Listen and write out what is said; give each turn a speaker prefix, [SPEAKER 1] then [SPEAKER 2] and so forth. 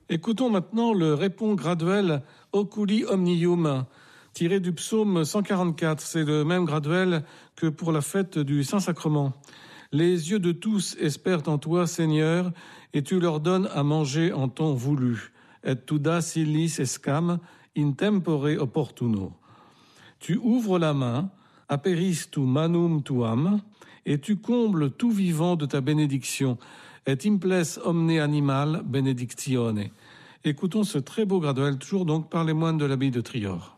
[SPEAKER 1] Écoutons maintenant le répond graduel Oculi Omnium, tiré du psaume 144. C'est le même graduel que pour la fête du Saint-Sacrement. Les yeux de tous espèrent en toi, Seigneur, et tu leur donnes à manger en temps voulu. Et tu das illis escam in tempore opportuno. Tu ouvres la main, aperis tu manum tuam, et tu combles tout vivant de ta bénédiction. Et imples omne animal benedictione. Écoutons ce très beau graduel, toujours donc par les moines de l'abbaye de Trior.